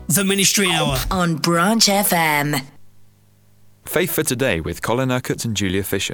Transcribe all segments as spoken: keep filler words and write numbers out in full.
The Ministry Hour on Branch F M. Faith for Today with Colin Urquhart and Julia Fisher.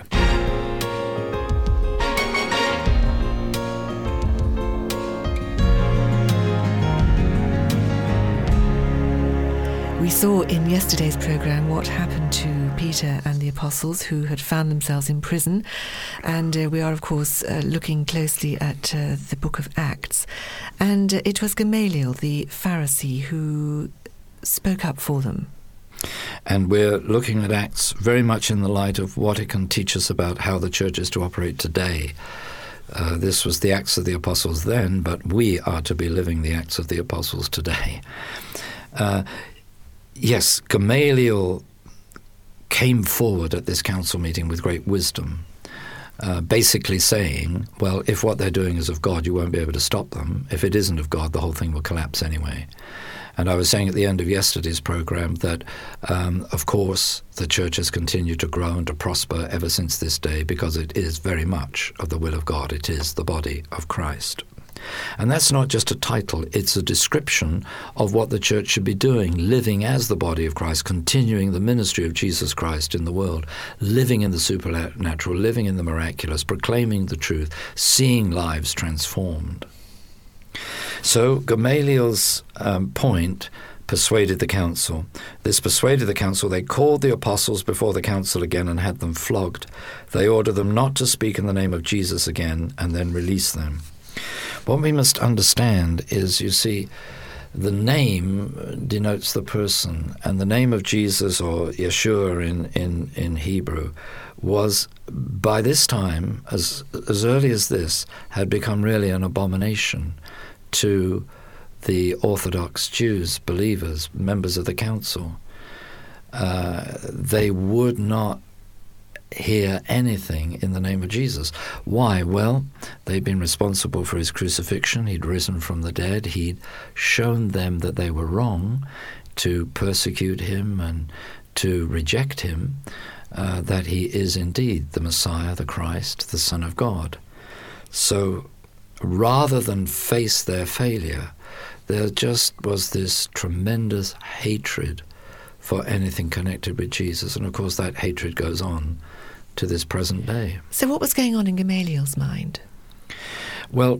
We saw in yesterday's programme what happened to Peter and the apostles who had found themselves in prison, and uh, we are of course uh, looking closely at uh, the book of Acts, and uh, it was Gamaliel the Pharisee who spoke up for them. And we're looking at Acts very much in the light of what it can teach us about how the church is to operate today. Uh, this was the Acts of the Apostles then, but we are to be living the Acts of the Apostles today. Uh, Yes, Gamaliel came forward at this council meeting with great wisdom, uh, basically saying, well, if what they're doing is of God, you won't be able to stop them. If it isn't of God, the whole thing will collapse anyway. And I was saying at the end of yesterday's program that, um, of course, the church has continued to grow and to prosper ever since this day because it is very much of the will of God. It is the body of Christ. And that's not just a title, it's a description of what the church should be doing, living as the body of Christ, continuing the ministry of Jesus Christ in the world, living in the supernatural, living in the miraculous, proclaiming the truth, seeing lives transformed. So Gamaliel's um, point persuaded the council. This persuaded the council. They called the apostles before the council again and had them flogged. They ordered them not to speak in the name of Jesus again and then released them. What we must understand is, you see, the name denotes the person, and the name of Jesus, or Yeshua in, in, in Hebrew, was by this time, as as early as this, had become really an abomination to the Orthodox Jews, believers, members of the council. Uh, they would not hear anything in the name of Jesus. Why? Well, they'd been responsible for his crucifixion. He'd risen from the dead. He'd shown them that they were wrong to persecute him and to reject him, uh, that he is indeed the Messiah, the Christ, the Son of God. So rather than face their failure, there just was this tremendous hatred for anything connected with Jesus. And of course that hatred goes on to this present day. So what was going on in Gamaliel's mind? Well,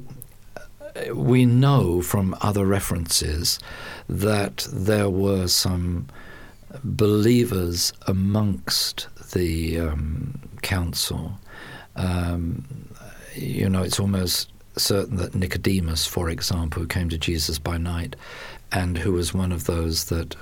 we know from other references that there were some believers amongst the um, council. Um, you know, it's almost certain that Nicodemus, for example, who came to Jesus by night and who was one of those that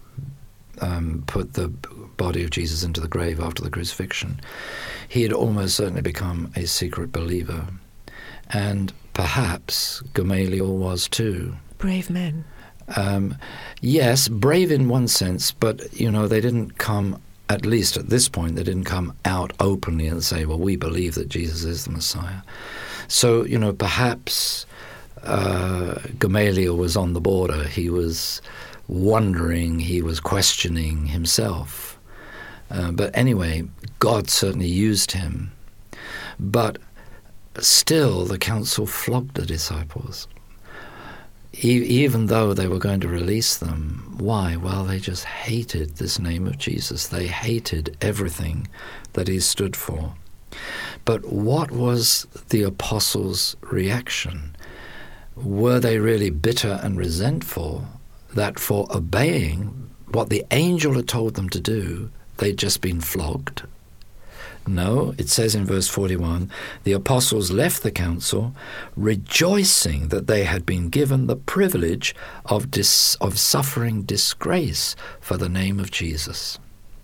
um, put the body of Jesus into the grave after the crucifixion, he had almost certainly become a secret believer. And perhaps Gamaliel was too. Brave men. Um, yes, brave in one sense, but, you know, they didn't come, at least at this point, they didn't come out openly and say, well, we believe that Jesus is the Messiah. So, you know, perhaps uh, Gamaliel was on the border. He was wondering, he was questioning himself. Uh, but anyway, God certainly used him. But still, the council flogged the disciples, e- even though they were going to release them. Why? Well, they just hated this name of Jesus. They hated everything that he stood for. But what was the apostles' reaction? Were they really bitter and resentful that for obeying what the angel had told them to do, they'd just been flogged? No, it says in verse forty-one, the apostles left the council rejoicing that they had been given the privilege of dis- of suffering disgrace for the name of Jesus.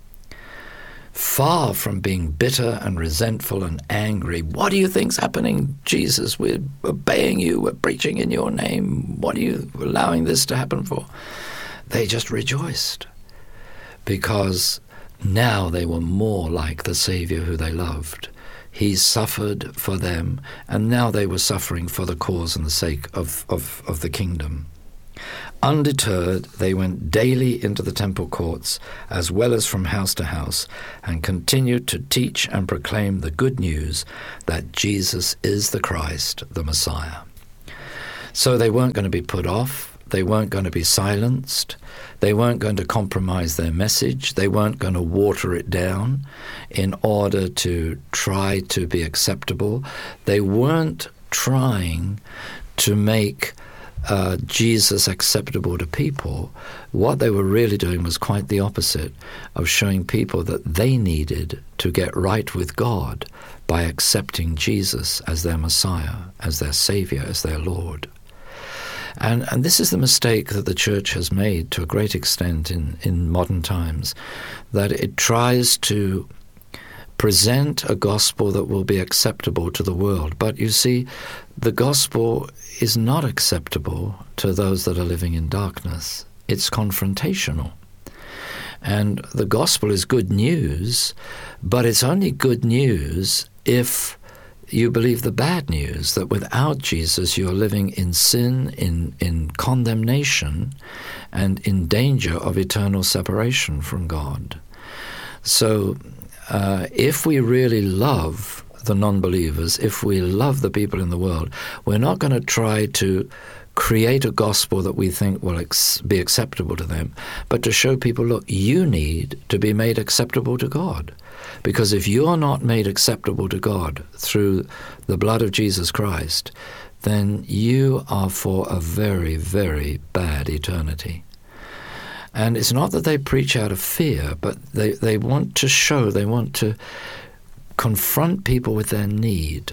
Far from being bitter and resentful and angry, what do you think's happening, Jesus? We're obeying you, we're preaching in your name. What are you allowing this to happen for? They just rejoiced because now they were more like the Savior who they loved. He suffered for them, and now they were suffering for the cause and the sake of, of, of the kingdom. Undeterred, they went daily into the temple courts, as well as from house to house, and continued to teach and proclaim the good news that Jesus is the Christ, the Messiah. So they weren't going to be put off. They weren't going to be silenced. They weren't going to compromise their message. They weren't going to water it down in order to try to be acceptable. They weren't trying to make uh, Jesus acceptable to people. What they were really doing was quite the opposite, of showing people that they needed to get right with God by accepting Jesus as their Messiah, as their Savior, as their Lord. And, and this is the mistake that the church has made to a great extent in, in modern times, that it tries to present a gospel that will be acceptable to the world. But you see, the gospel is not acceptable to those that are living in darkness. It's confrontational. And the gospel is good news, but it's only good news if you believe the bad news, that without Jesus you're living in sin, in, in condemnation, and in danger of eternal separation from God. So uh, if we really love the non-believers, if we love the people in the world, we're not going to try to create a gospel that we think will ex- be acceptable to them, but to show people, look, you need to be made acceptable to God. Because if you're not made acceptable to God through the blood of Jesus Christ, then you are for a very, very bad eternity. And it's not that they preach out of fear, but they, they want to show, they want to confront people with their need,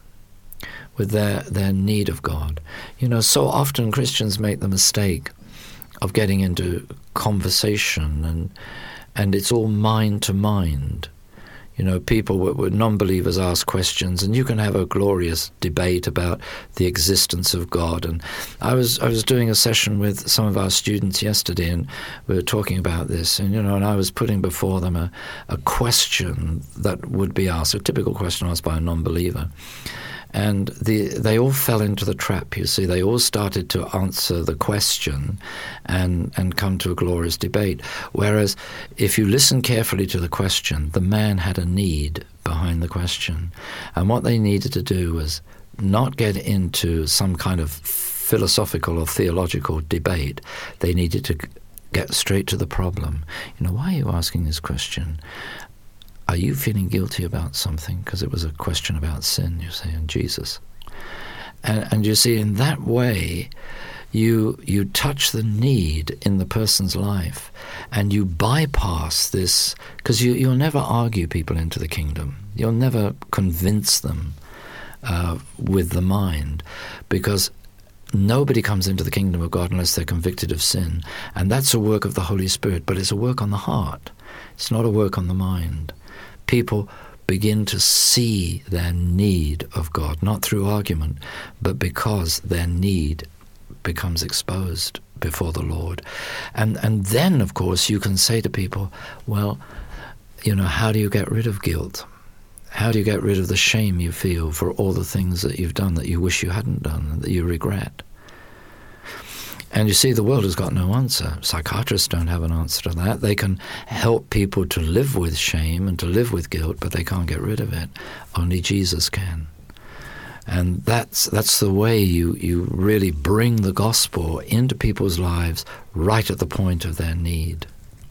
with their, their need of God. You know, so often Christians make the mistake of getting into conversation, and and it's all mind to mind. You know, people, with non-believers ask questions, and you can have a glorious debate about the existence of God. And I was I was doing a session with some of our students yesterday, and we were talking about this. And you know, and I was putting before them a, a question that would be asked, a typical question asked by a non-believer. And the, they all fell into the trap, you see. They all started to answer the question and, and come to a glorious debate. Whereas if you listen carefully to the question, the man had a need behind the question. And what they needed to do was not get into some kind of philosophical or theological debate. They needed to get straight to the problem. You know, why are you asking this question? Are you feeling guilty about something? Because it was a question about sin, you see, and Jesus. And, and you see, in that way, you you touch the need in the person's life, and you bypass this, because you, you'll never argue people into the kingdom. You'll never convince them uh, with the mind, because nobody comes into the kingdom of God unless they're convicted of sin. And that's a work of the Holy Spirit, but it's a work on the heart. It's not a work on the mind. People begin to see their need of God, not through argument, but because their need becomes exposed before the Lord. And and then, of course, you can say to people, well, you know, how do you get rid of guilt? How do you get rid of the shame you feel for all the things that you've done that you wish you hadn't done, that you regret? And you see, the world has got no answer. Psychiatrists don't have an answer to that. They can help people to live with shame and to live with guilt, but they can't get rid of it. Only Jesus can. And that's that's the way you, you really bring the gospel into people's lives right at the point of their need.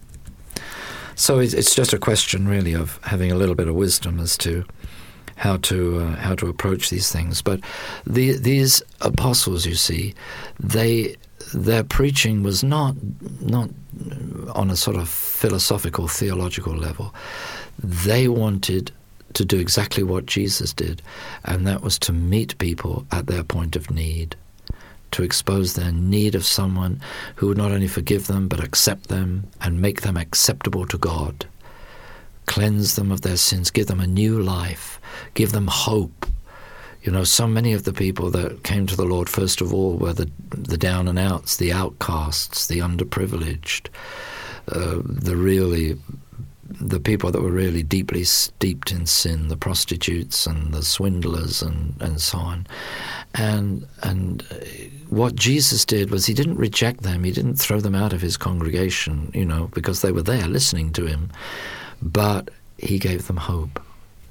So it's just a question, really, of having a little bit of wisdom as to how to uh, how to approach these things. But the, these apostles, you see, they... their preaching was not not on a sort of philosophical, theological level. They wanted to do exactly what Jesus did, and that was to meet people at their point of need, to expose their need of someone who would not only forgive them, but accept them and make them acceptable to God, cleanse them of their sins, give them a new life, give them hope. You know, so many of the people that came to the Lord, first of all, were the, the down and outs, the outcasts, the underprivileged, uh, the really, the people that were really deeply steeped in sin, the prostitutes and the swindlers and, and so on. And, and what Jesus did was he didn't reject them, he didn't throw them out of his congregation, you know, because they were there listening to him, but he gave them hope.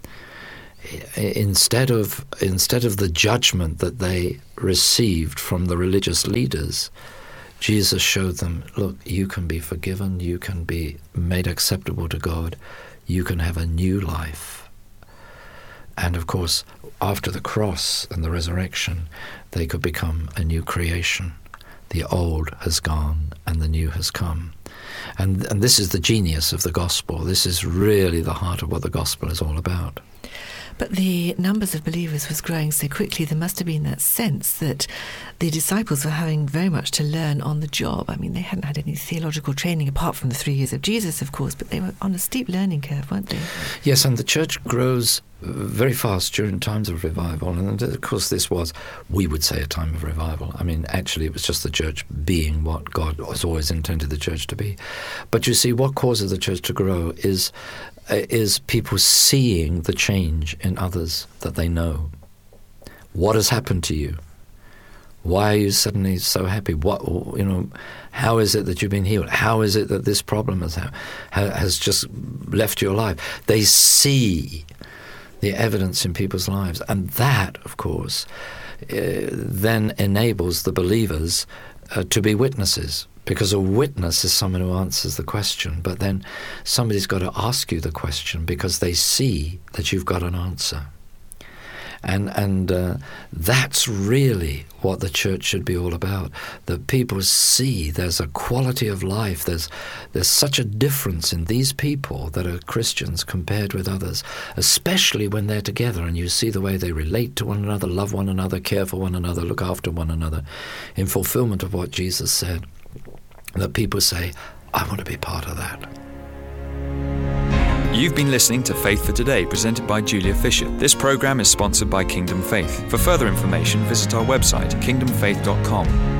Instead of instead of the judgment that they received from the religious leaders, Jesus showed them, look, you can be forgiven, you can be made acceptable to God, you can have a new life. And of course, after the cross and the resurrection, they could become a new creation. The old has gone and the new has come. And, and this is the genius of the gospel. This is really the heart of what the gospel is all about. But the numbers of believers was growing so quickly, there must have been that sense that the disciples were having very much to learn on the job. I mean, they hadn't had any theological training apart from the three years of Jesus, of course, but they were on a steep learning curve, weren't they? Yes, and the church grows very fast during times of revival. And of course, this was, we would say, a time of revival. I mean, actually, it was just the church being what God has always intended the church to be. But you see, what causes the church to grow is is people seeing the change in others that they know. What has happened to you? Why are you suddenly so happy? What, you know, how is it that you've been healed? How is it that this problem has has just left your life? They see the evidence in people's lives, and that, of course, uh, then enables the believers uh, to be witnesses. Because a witness is someone who answers the question, but then somebody's got to ask you the question because they see that you've got an answer. And and uh, that's really what the church should be all about, that people see there's a quality of life, there's there's such a difference in these people that are Christians compared with others, especially when they're together and you see the way they relate to one another, love one another, care for one another, look after one another, in fulfillment of what Jesus said. That people say, I want to be part of that. You've been listening to Faith for Today, presented by Julia Fisher. This program is sponsored by Kingdom Faith. For further information, visit our website, kingdom faith dot com.